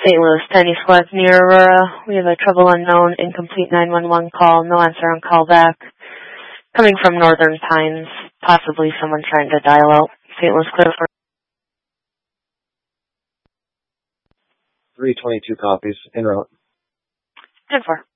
St. Louis, Tiny Squad near Aurora. We have a trouble unknown, incomplete 911 call, no answer on call back. Coming from Northern Pines, possibly someone trying to dial out. St. Louis, clear for 322 copies, en route. 10-4.